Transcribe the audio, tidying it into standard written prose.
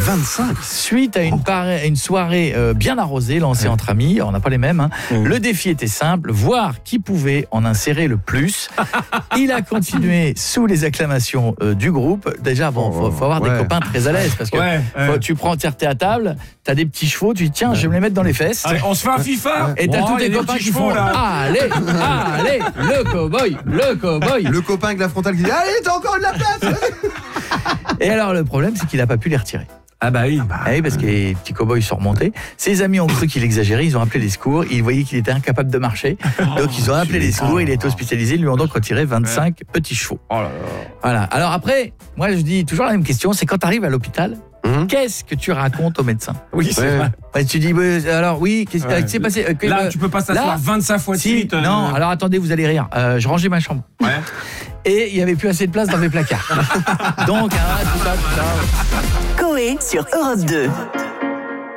25. Suite à une soirée bien arrosée, lancée entre amis, on n'a pas les mêmes, hein. Le défi était simple, voir qui pouvait en insérer le plus. Il a continué sous les acclamations du groupe. Déjà, bon, faut avoir des copains très à l'aise, parce que tu prends, t'es à table, t'as des petits chevaux, tu dis tiens, je vais me les mettre dans les fesses. Allez, on se fait un FIFA. Et t'as tous tes copains qui font allez, le cow-boy. Le copain avec la frontale qui dit allez, t'as encore de la place. Et alors le problème, c'est qu'il n'a pas pu les retirer. Ah bah oui. Oui, parce que les petits cow-boys sont remontés. Ses amis ont cru qu'il exagérait, ils ont appelé les secours. Ils voyaient qu'il était incapable de marcher. Donc ils ont appelé les secours, il est hospitalisé, ils lui ont donc retiré 25 petits chevaux. Oh là là. Voilà. Alors après, moi je dis toujours la même question, c'est quand tu arrives à l'hôpital, qu'est-ce que tu racontes au médecin? Oui, c'est vrai. Ouais, tu dis alors oui, qu'est-ce qui s'est passé? Là, tu peux pas s'asseoir 25 fois de suite. Non, alors attendez, vous allez rire. Je rangeais ma chambre. Ouais. Et il n'y avait plus assez de place dans mes placards. Donc, tout ça. Coé sur Europe 2.